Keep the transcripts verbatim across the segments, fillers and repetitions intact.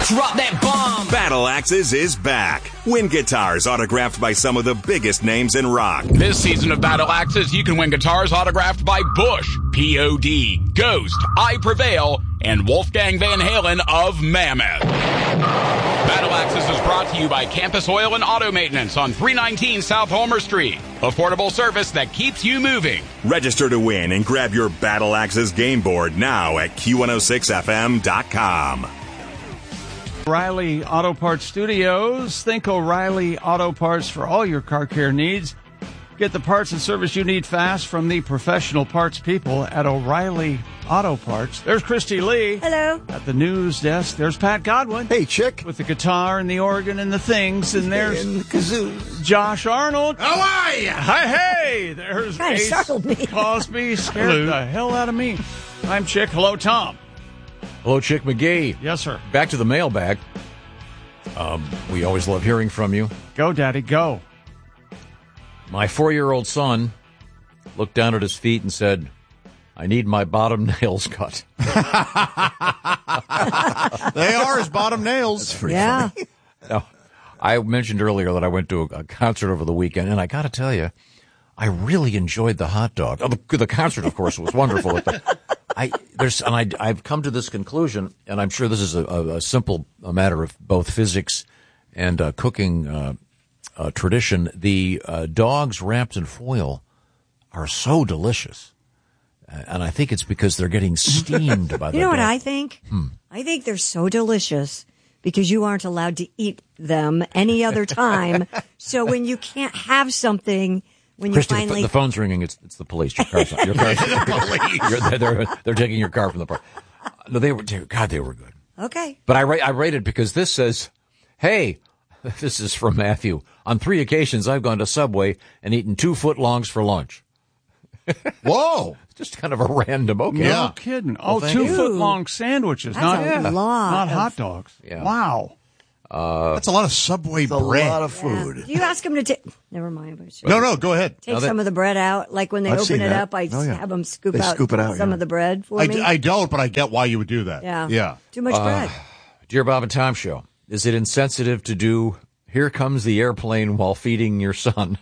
Drop that bomb. Battle Axes is back. Win guitars autographed by some of the biggest names in rock. This season of Battle Axes, you can win guitars autographed by Bush, P O D, Ghost, I Prevail, and Wolfgang Van Halen of Mammoth. Battle Axes is brought to you by Campus Oil and Auto Maintenance on three nineteen South Homer Street. Affordable service that keeps you moving. Register to win and grab your Battle Axes game board now at Q one oh six F M dot com. O'Reilly Auto Parts Studios. Think O'Reilly Auto Parts for all your car care needs. Get the parts and service you need fast from the professional parts people at O'Reilly Auto Parts. There's Christy Lee. Hello. At the news desk, there's Pat Godwin. Hey, chick. With the guitar and the organ and the things. And there's and the kazoo. Josh Arnold. How are you? Hi, hey. There's Kind of Ace startled me. Cosby. Scared the hell out of me. I'm Chick. Hello, Tom. Hello, Chick McGee. Yes, sir. Back to the mailbag. Um, we always love hearing from you. Go, Daddy, go. My four-year-old son looked down at his feet and said, I need my bottom nails cut. They are his bottom nails. Yeah. Now, I mentioned earlier that I went to a, a concert over the weekend, and I got to tell you, I really enjoyed the hot dog. Oh, the, the concert, of course, was wonderful. The, I there's and I I've come to this conclusion, and I'm sure this is a, a, a simple a matter of both physics and uh, cooking uh, uh, tradition. The uh, dogs wrapped in foil are so delicious, uh, and I think it's because they're getting steamed by the. You know what dog. I think? Hmm. I think they're so delicious because you aren't allowed to eat them any other time. So when you can't have something. When you Christy, finally... the, the phone's ringing. It's it's the police. Your car's not, your car's you're, they're, they're, they're taking your car from the park. No, they were. God, they were good. Okay. But I I rated because this says, "Hey, this is from Matthew. On three occasions, I've gone to Subway and eaten two footlongs for lunch." Whoa! Just kind of a random. Okay, No Yeah. kidding. Well, Oh, thank two you. foot long sandwiches, That's not a lot not of- hot dogs. Yeah. Wow. That's a lot of Subway It's a bread. lot of food. Do you ask them to take... Never mind. but sure. No, no, go ahead. Take Now that- some of the bread out. Like when they I've open seen it that. up, I Oh, yeah. have them scoop They out, scoop it out, some yeah. of the bread for I, me. I don't, but I get why you would do that. yeah. Yeah. Too much bread. Dear Bob and Tom Show, is it insensitive to do "Here Comes the Airplane" while feeding your son?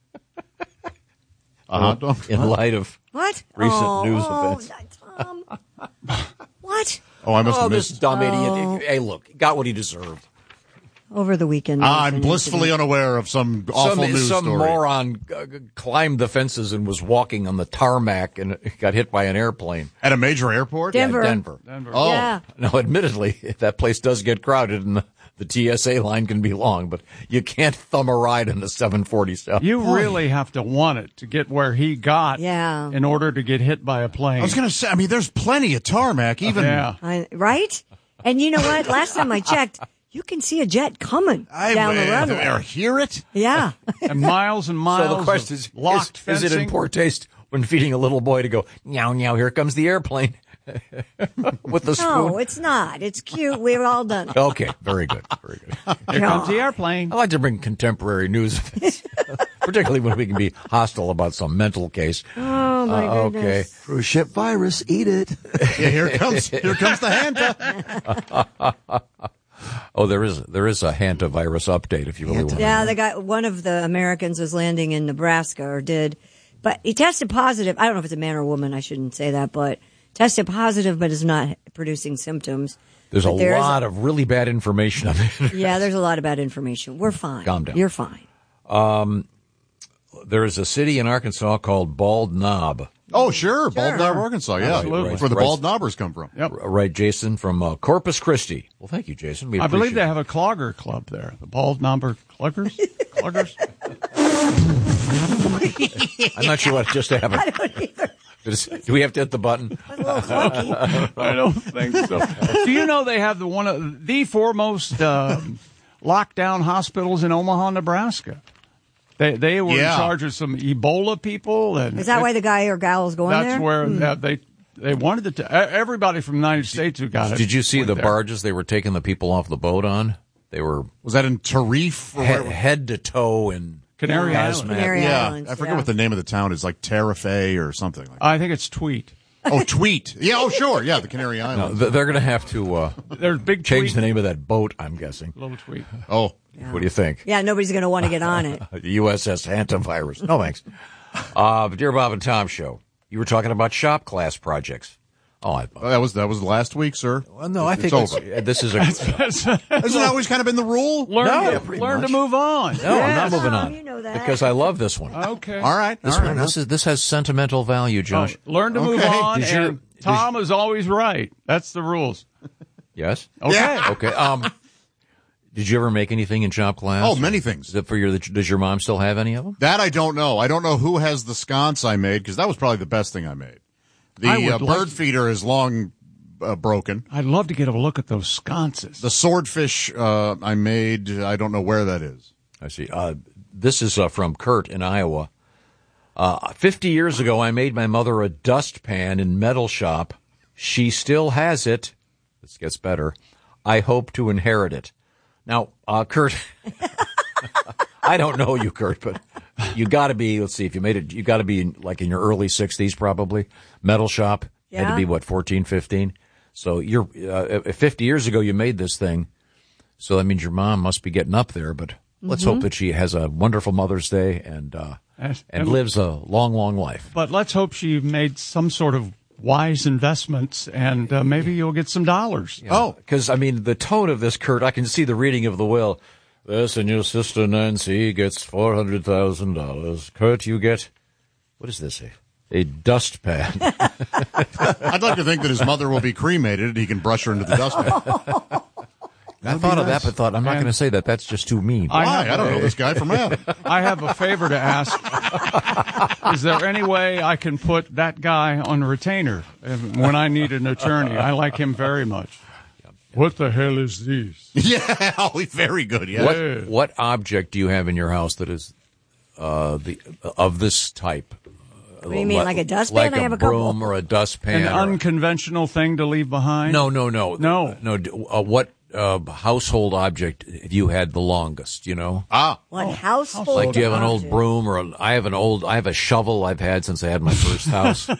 A hot dog? In light of What? recent oh, news oh, events. Tom. What? Oh, I must Oh, have this missed. dumb idiot! Hey, look, he got what he deserved. Over the weekend. I'm there was an blissfully incident. unaware of some awful some news some story. moron uh, climbed the fences and was walking on the tarmac and got hit by an airplane. At a major airport? Denver. Yeah, Denver. Denver. Oh. Yeah. Now, admittedly, if that place does get crowded and the, the T S A line can be long, but you can't thumb a ride in a seven forty-seven. You really have to want it to get where he got Yeah. in order to get hit by a plane. I was going to say, I mean, there's plenty of tarmac, even. yeah. I, right? And you know what? Last time I checked, you can see a jet coming I down the uh, runway. or hear it. Yeah. And miles and miles So the question of is, locked is, is fencing. it in poor taste when feeding a little boy to go, meow, meow, here comes the airplane with the spoon? No, it's not. It's cute. We've all done it. Okay, very good, very good. Here comes the airplane. I like to bring contemporary news, particularly when we can be hostile about some mental case. Oh, my Uh, goodness. okay. Cruise ship virus, eat it. Yeah, here comes here comes the Hanta. Oh, there is there is a hantavirus update if you really want. Yeah, the guy, one of the Americans was landing in Nebraska, or did, but he tested positive. I don't know if it's a man or a woman. I shouldn't say that, but tested positive, but is not producing symptoms. There's a But there is lot of really bad information on it. Yeah, there's a lot of bad information. We're fine. Calm down. You're fine. There is a city in Arkansas called Bald Knob. Oh, sure. Bald Knob, Arkansas. Yeah. Absolutely. That's where the Right. bald knobbers come from. Yep. Right, Jason, from uh, Corpus Christi. Well, thank you, Jason. We I believe appreciate they it. have a clogger club there. The Bald Number Cluggers? Cluggers? I'm not sure what just happened. I don't either. Does- Do we have to hit the button? A little clunky. I don't think so. Do you know they have the one of the foremost uh, lockdown hospitals in Omaha, Nebraska? They they were Yeah. in charge of some Ebola people, and Is that why the guy or gal is going that's there? where Hmm. uh, they they wanted to. T- everybody from the United States who got it. Did you see went the there. barges they were taking the people off the boat on? They were Was that in Tarif? Or head, where- head to toe in Canary hazmat. Island. Canary yeah, Islands, I forget yeah. what the name of the town is, like Tarife or something like that. I think it's Tweet. Oh, tweet. Yeah, oh, sure. Yeah, the Canary No, Islands. th- they're going to have to uh, There's big change tweet. the name of that boat, I'm guessing. Little tweet. Oh, What do you think? Yeah, nobody's going to want to get on it. The U S S Antivirus. No, thanks. Uh, Dear Bob and Tom show, you were talking about shop class projects. Oh, I, that was that was last week, sir. well, no, I It's think over. it's- this is a. Hasn't that always kind of been the rule? Learn, No, to, pretty learn to much. move on. No, I'm not Yes. moving Tom, on you know that. because I love this one. Okay. All right. This all one, right. this is this has sentimental value, Oh, Josh. learn to move Okay. on. Did you- and Tom is always right. That's the rules. Yes. Okay. Yeah. Okay. Um, did you ever make anything in shop class? Oh, many things. Is it for your? Does your mom still have any of them? That I don't know. I don't know who has the sconce I made because that was probably the best thing I made. The I would uh, like bird to- feeder is long uh, broken. I'd love to get a look at those sconces. The swordfish uh, I made, I don't know where that is. I see. Uh, this is uh, from Kurt in Iowa. Uh, Fifty years ago, I made my mother a dustpan in metal shop. She still has it. This gets better. I hope to inherit it. Now, uh, Kurt, I don't know you, Kurt, but you got to be. Let's see if you made it. You got to be in, like in your early sixties, probably. Metal shop had to Yeah. be what fourteen, fifteen. So you're uh, fifty years ago. You made this thing. So that means your mom must be getting up there. But let's hope that she has a wonderful Mother's Day and uh, Yes. and And- lives a long, long life. But let's hope she made some sort of wise investments, and uh, maybe you'll get some dollars. Oh, because I mean the tone of this, Kurt. I can see the reading of the will. This and your sister Nancy gets four hundred thousand dollars. Kurt, you get what is this? A, a dustpan. I'd like to think that his mother will be cremated and he can brush her into the dustpan. I thought of nice. that, but thought I'm not And- going to say that. That's just too mean. I Why? have I don't a- know this guy from Adam. I have a favor to ask. Is there any way I can put that guy on retainer if- when I need an attorney? I like him very much. What the hell is this? Yeah, oh, he's very good. Yeah. What what object do you have in your house that is uh, the of this type? What do you mean, like a dustpan? Like I have a a couple. broom or a dustpan? An or- unconventional thing to leave behind? no, no, no, No. no. d- Uh, what uh, household object have you had the longest? You know, Ah, What household? like do you have an old object? broom or a, I have an old I have a shovel I've had since I had my first house.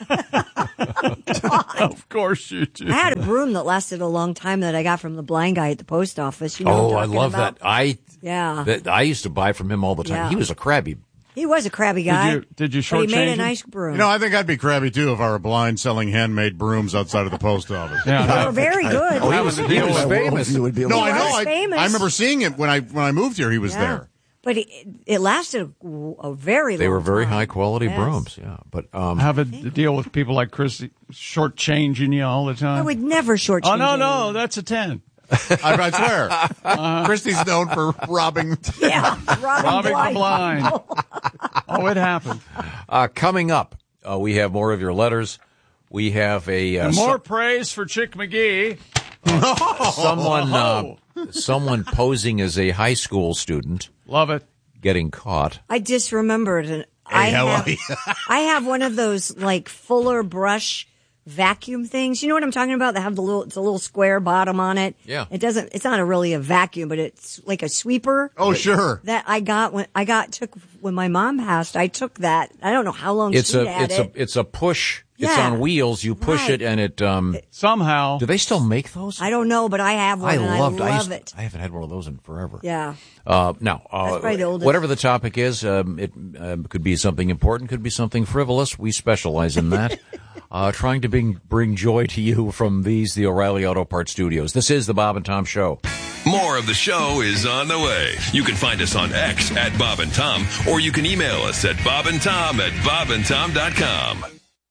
Of course you do. I had a broom that lasted a long time that I got from the blind guy at the post office. You know oh, what I I'm talking love about? that. I Yeah. that I used to buy from him all the time. Yeah. He was a crabby. He was a crabby guy. you- did you But he made shortchange a him? nice broom. you know, I think I'd be crabby too if I were blind selling handmade brooms outside of the post office. Yeah, they that- were very good. Oh, he was, he was famous. You would be No, I He know. was I, famous. I remember seeing it when I when I moved here. He was Yeah. there. But it, it lasted a, a very long They were very time. high quality Yes. brooms. Yeah, but um, I have a deal with people like Chris shortchanging you all the time. I would never shortchange oh, no, no, anyone. that's a ten. I, I swear. Christy's known for robbing. Yeah, Robin Robbing the Blind. blind. Oh, it happened. uh, coming up, uh, we have more of your letters. We have a uh, And more so- praise for Chick McGee. someone uh, someone posing as a high school student Love it. getting caught. I just remembered. And I how have, are you? I have one of those like Fuller brush vacuum things. You know what I'm talking about? They have the little, it's a little square bottom on it. Yeah. It doesn't, it's not a really a vacuum, but it's like a sweeper. Oh, sure. That I got when I got took when my mom passed. I took that. I don't know how long It's she a had it's it. a it's a push. It's Yeah. on wheels. You push Right. it and it. Um, Somehow. do they still make those? I don't know, but I have one I and loved. I I, love used, it. I haven't had one of those in forever. Yeah. Uh, now, uh, That's probably the oldest. whatever the topic is, um, it um, could be something important, could be something frivolous. We specialize in that. uh, trying to bring bring joy to you from these, the O'Reilly Auto Parts Studios. This is the Bob and Tom Show. More of the show is on the way. You can find us on X at Bob and Tom, or you can email us at bobandtom at bobandtom dot com.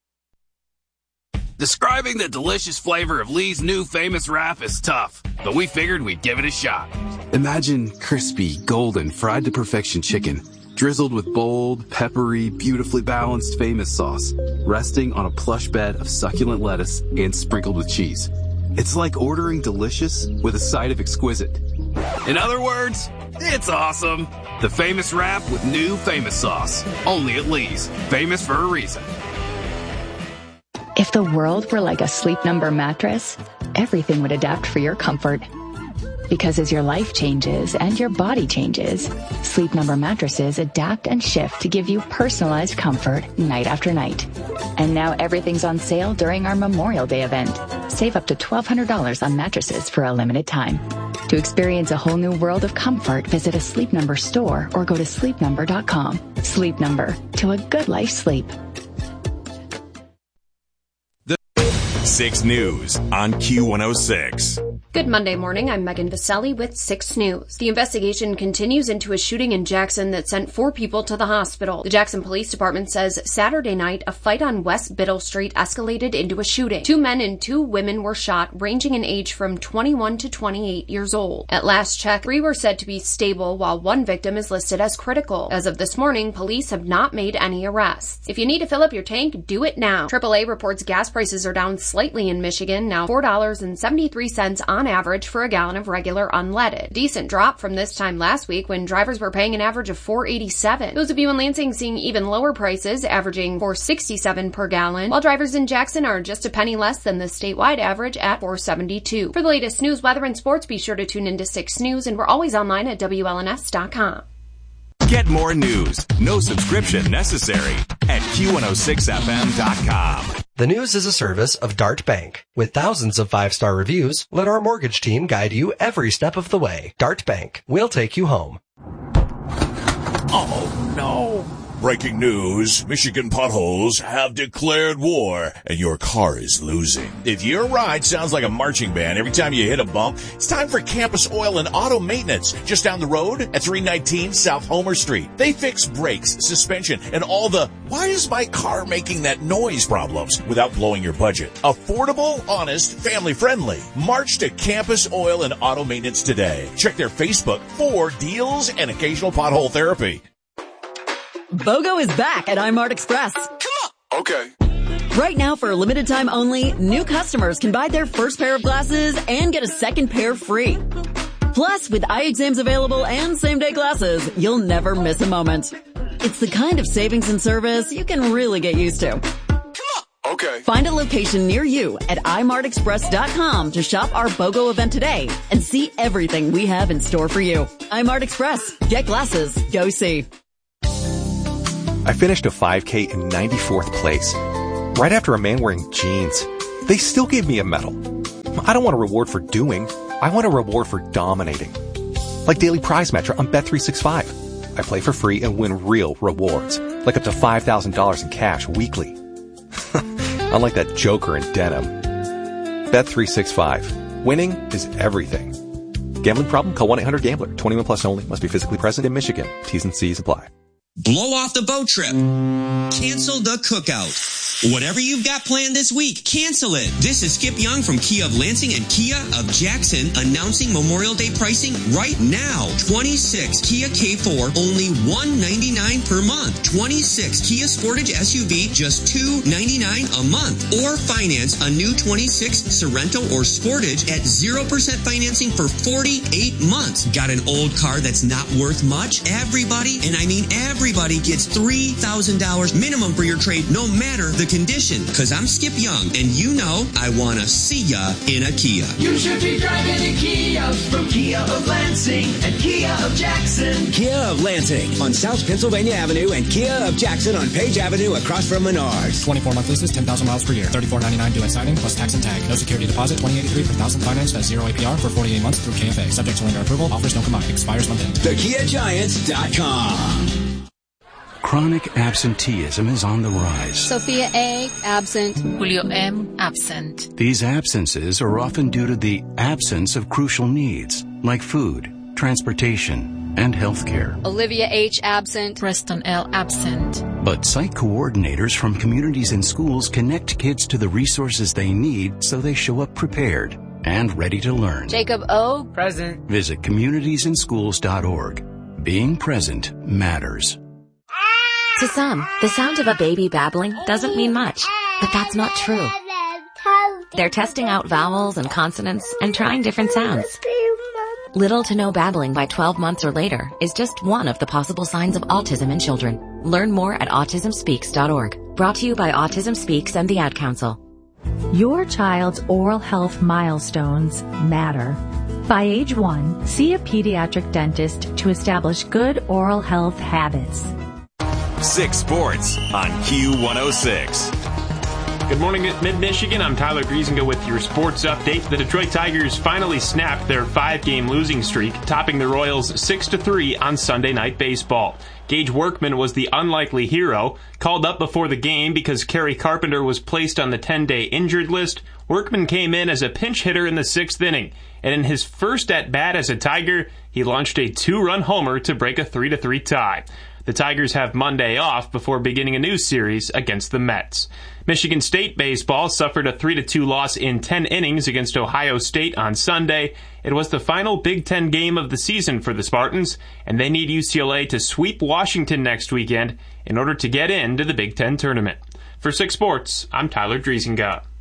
Describing the delicious flavor of Lee's new famous wrap is tough, but we figured we'd give it a shot. Imagine crispy, golden, fried to perfection chicken, drizzled with bold, peppery, beautifully balanced famous sauce, resting on a plush bed of succulent lettuce and sprinkled with cheese. It's like ordering delicious with a side of exquisite. In other words, it's awesome. The famous wrap with new famous sauce. Only at Lee's. Famous for a reason. If the world were like a Sleep Number mattress, everything would adapt for your comfort. Because as your life changes and your body changes, Sleep Number mattresses adapt and shift to give you personalized comfort night after night. And now everything's on sale during our Memorial Day event. Save up to twelve hundred dollars on mattresses for a limited time. To experience a whole new world of comfort, visit a Sleep Number store or go to sleep number dot com. Sleep Number, to a good life sleep. six News on Q one oh six. Good Monday morning. I'm Megan Vaselli with six News. The investigation continues into a shooting in Jackson that sent four people to the hospital. The Jackson Police Department says Saturday night, a fight on West Biddle Street escalated into a shooting. Two men and two women were shot, ranging in age from twenty-one to twenty-eight years old. At last check, three were said to be stable, while one victim is listed as critical. As of this morning, police have not made any arrests. If you need to fill up your tank, do it now. triple A reports gas prices are down slightly in Michigan, now four dollars and seventy-three cents on average for a gallon of regular unleaded. Decent drop from this time last week when drivers were paying an average of four dollars and eighty-seven cents. Those of you in Lansing seeing even lower prices, averaging four dollars and sixty-seven cents per gallon, while drivers in Jackson are just a penny less than the statewide average at four dollars and seventy-two cents. For the latest news, weather, and sports, be sure to tune into six News, and we're always online at W L N S dot com. Get more news, no subscription necessary, at Q one oh six F M dot com. The News is a service of Dart Bank. With thousands of five-star reviews, let our mortgage team guide you every step of the way. Dart Bank. We'll take you home. Oh, no. Breaking news, Michigan potholes have declared war, and your car is losing. If your ride sounds like a marching band every time you hit a bump, it's time for Campus Oil and Auto Maintenance, just down the road at three nineteen South Homer Street. They fix brakes, suspension, and all the, why is my car making that noise problems without blowing your budget. Affordable, honest, family-friendly. March to Campus Oil and Auto Maintenance today. Check their Facebook for deals and occasional pothole therapy. BOGO is back at iMart Express. Come on. Okay. Right now, for a limited time only, new customers can buy their first pair of glasses and get a second pair free. Plus, with eye exams available and same-day glasses, you'll never miss a moment. It's the kind of savings and service you can really get used to. Come on. Okay. Find a location near you at i mart express dot com to shop our BOGO event today and see everything we have in store for you. iMart Express. Get glasses. Go see. I finished a five K in ninety-fourth place, right after a man wearing jeans. They still gave me a medal. I don't want a reward for doing. I want a reward for dominating. Like Daily Prize Match on Bet three sixty-five. I play for free and win real rewards, like up to five thousand dollars in cash weekly. Unlike that joker in denim. Bet three sixty-five. Winning is everything. Gambling problem? Call one eight hundred gambler. twenty-one plus only. Must be physically present in Michigan. T's and C's apply. Blow off the boat trip. Cancel the cookout. Whatever you've got planned this week, cancel it. This is Skip Young from Kia of Lansing and Kia of Jackson announcing Memorial Day pricing right now. twenty-six Kia K four, only one ninety-nine per month. twenty-six Kia Sportage S U V, just two ninety-nine a month. Or finance a new twenty-six Sorento or Sportage at zero percent financing for forty-eight months. Got an old car that's not worth much? Everybody, and I mean everybody, gets three thousand dollars minimum for your trade, no matter the condition. Cause I'm Skip Young, and you know I wanna see ya in a Kia. You should be driving a Kia from Kia of Lansing and Kia of Jackson. Kia of Lansing on South Pennsylvania Avenue and Kia of Jackson on Page Avenue across from Menards. twenty-four month leases, ten thousand miles per year. thirty-four ninety-nine due at signing plus tax and tag. No security deposit. twenty eighty-three per thousand financed at zero A P R for forty-eight months through K F A. Subject to lender approval. Offers don't combine. Expires month end. the kia giants dot com. Chronic absenteeism is on the rise. Sophia A. absent. Julio M. absent. These absences are often due to the absence of crucial needs like food, transportation, and health care. Olivia H. absent. Preston L. absent. But site coordinators from communities and schools connect kids to the resources they need so they show up prepared and ready to learn. Jacob O. present. Visit communities in schools dot org. Being present matters. To some, the sound of a baby babbling doesn't mean much, but that's not true. They're testing out vowels and consonants and trying different sounds. Little to no babbling by twelve months or later is just one of the possible signs of autism in children. Learn more at autism speaks dot org. Brought to you by Autism Speaks and the Ad Council. Your child's oral health milestones matter. By age one, see a pediatric dentist to establish good oral health habits. Six Sports on Q one oh six. Good morning, Mid-Michigan. I'm Tyler Griesinga with your sports update. The Detroit Tigers finally snapped their five-game losing streak, topping the Royals six to three on Sunday Night Baseball. Gage Workman was the unlikely hero. Called up before the game because Kerry Carpenter was placed on the ten-day injured list, Workman came in as a pinch hitter in the sixth inning. And in his first at-bat as a Tiger, he launched a two-run homer to break a three to three tie. The Tigers have Monday off before beginning a new series against the Mets. Michigan State baseball suffered a three to two loss in ten innings against Ohio State on Sunday. It was the final Big Ten game of the season for the Spartans, and they need U C L A to sweep Washington next weekend in order to get into the Big Ten tournament. For Six Sports, I'm Tyler Driesinga.